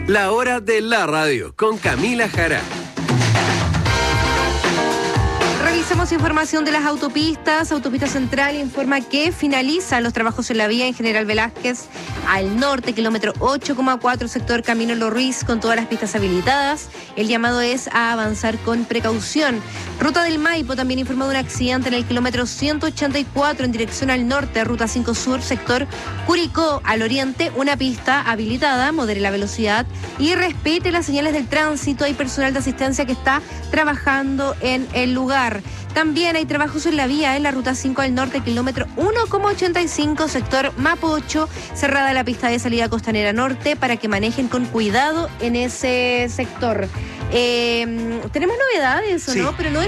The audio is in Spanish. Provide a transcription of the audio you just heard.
La hora de la radio con Camila Jara. Revisamos información de las autopistas. Autopista Central informa que finalizan los trabajos en la vía en General Velázquez al norte, kilómetro 8,4, sector Camino Los Ruiz, con todas las pistas habilitadas. El llamado es a avanzar con precaución. Ruta del Maipo también informó de un accidente en el kilómetro 184 en dirección al norte, Ruta 5 Sur, sector Curicó. Al oriente, una pista habilitada, modere la velocidad y respete las señales del tránsito. Hay personal de asistencia que está trabajando en el lugar. También hay trabajos en la vía en la Ruta 5 al norte, kilómetro 1,85, sector Mapocho, cerrada la pista de salida costanera norte para que manejen con cuidado en ese sector. Tenemos novedades, ¿o no? Pero no